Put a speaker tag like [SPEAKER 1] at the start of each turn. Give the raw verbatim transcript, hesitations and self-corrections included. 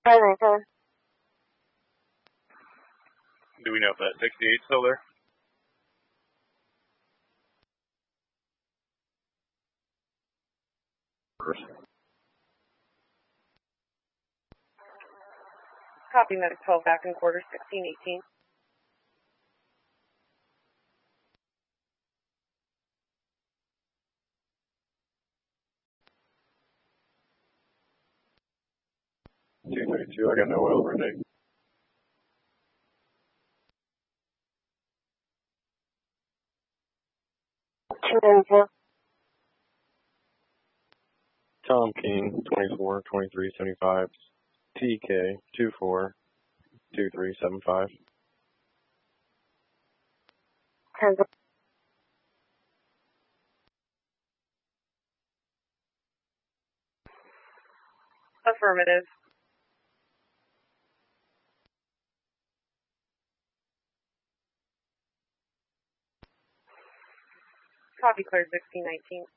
[SPEAKER 1] Hi, Nathan.
[SPEAKER 2] Do we know if that sixty-eight's still there?
[SPEAKER 1] Copy, medic twelve back in quarter sixteen eighteen.
[SPEAKER 2] two thirty-two, I got no oil for a day.
[SPEAKER 1] two thirty-two.
[SPEAKER 3] Tom King, twenty-four twenty-three seventy-five, T K, two four two three seven five.
[SPEAKER 1] ten. Affirmative. Copy, clear sixteen nineteen.